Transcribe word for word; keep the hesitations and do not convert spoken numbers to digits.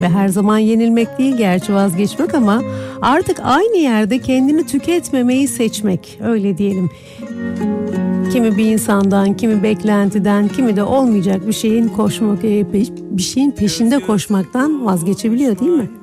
Ve her zaman yenilmek değil gerçi, vazgeçmek, ama artık aynı yerde kendini tüketmemeyi seçmek, öyle diyelim. Kimi bir insandan, kimi beklentiden, kimi de olmayacak bir şeyin koşmak, bir şeyin peşinde koşmaktan vazgeçebiliyor, değil mi?